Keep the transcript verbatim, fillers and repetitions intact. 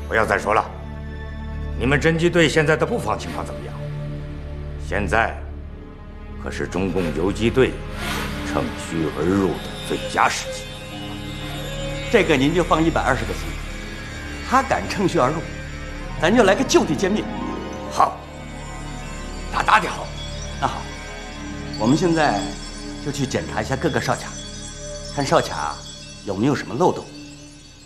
不要再说了。你们侦缉队现在的布防情况怎么样？现在可是中共游击队乘虚而入的最佳时机。 这个您就放一百二十个心，他敢乘虚而入，咱就来个就地歼灭。 好，打打的好。 那好，我们现在就去检查一下各个哨卡，看哨卡有没有什么漏洞。